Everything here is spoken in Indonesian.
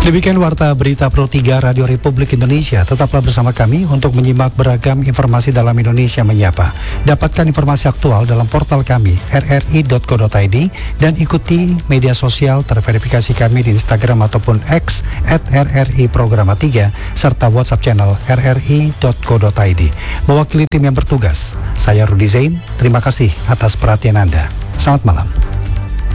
Demikian Warta Berita Pro 3 Radio Republik Indonesia. Tetaplah bersama kami untuk menyimak beragam informasi dalam Indonesia Menyapa. Dapatkan informasi aktual dalam portal kami rri.co.id dan ikuti media sosial terverifikasi kami di Instagram ataupun X @RRI_Programa3 serta WhatsApp channel rri.co.id. Mewakili tim yang bertugas, saya Rudi Zain. Terima kasih atas perhatian Anda. Selamat malam.